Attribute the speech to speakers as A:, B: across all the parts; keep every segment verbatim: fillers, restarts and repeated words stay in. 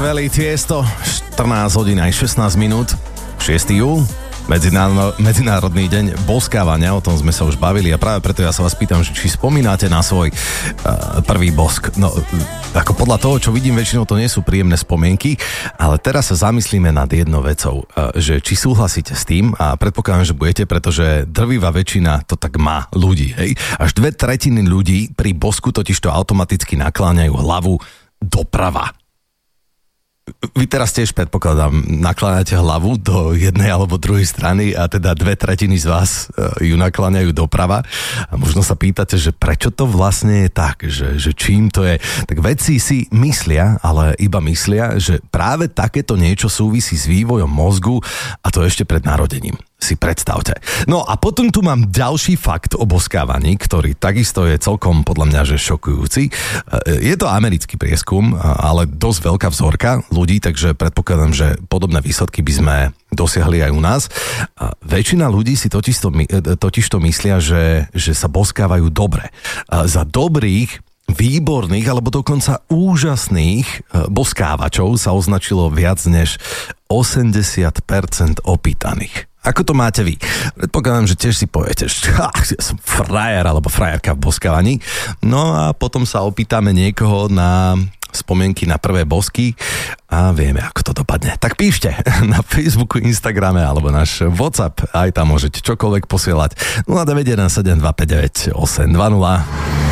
A: Valley, Tiesto, štrnásť hodín aj šestnásť minút, šiesteho júla, Medzinárodný deň boskávania, o tom sme sa už bavili a práve preto ja sa vás pýtam, že či spomínate na svoj uh, prvý bosk. No, ako podľa toho, čo vidím, väčšinou to nie sú príjemné spomienky, ale teraz sa zamyslíme nad jednou vecou, uh, že či súhlasíte s tým a predpokladám, že budete, pretože drvivá väčšina to tak má ľudí, hej. Až dve tretiny ľudí pri bosku totiž to automaticky nakláňajú hlavu doprava. Vy teraz tiež, predpokladám, nakláňate hlavu do jednej alebo druhej strany a teda dve tretiny z vás ju nakláňajú doprava a možno sa pýtate, že prečo to vlastne je tak, že, že čím to je. Tak vedci si myslia, ale iba myslia, že práve takéto niečo súvisí s vývojom mozgu a to ešte pred narodením. Si predstavte. No a potom tu mám ďalší fakt o boskávaní, ktorý takisto je celkom podľa mňa že šokujúci. Je to americký prieskum, ale dosť veľká vzorka ľudí, takže predpokladám, že podobné výsledky by sme dosiahli aj u nás. Väčšina ľudí si totižto, totižto myslia, že, že sa boskávajú dobre. Za dobrých, výborných alebo dokonca úžasných boskávačov sa označilo viac než osemdesiat percent opýtaných. Ako to máte vy? Predpokladám, že tiež si poviete, že ja som frajer alebo frajerka v boskávaní. No a potom sa opýtame niekoho na spomienky na prvé bosky a vieme, ako to dopadne. Tak píšte na Facebooku, Instagrame alebo náš WhatsApp, aj tam môžete čokoľvek posielať. nula deväť jeden sedem dva päť deväť osem dva nula.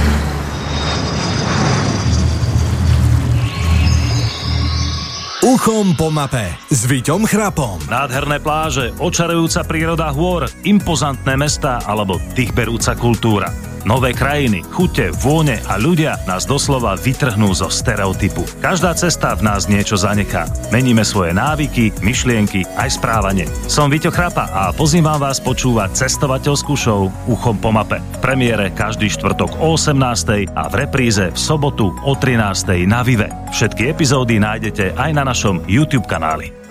A: Uchom po mape s Viťom Chrapom.
B: Nádherné pláže, očarujúca príroda hôr, impozantné mestá alebo dýchberúca kultúra. Nové krajiny, chute, vône a ľudia nás doslova vytrhnú zo stereotypu. Každá cesta v nás niečo zanechá. Meníme svoje návyky, myšlienky, aj správanie. Som Viťo Chrapa a pozývam vás počúvať cestovateľskú show Uchom po mape. V premiére každý štvrtok o osemnástej a v repríze v sobotu o trinástej na Vive. Všetky epizódy nájdete aj na našom YouTube kanáli.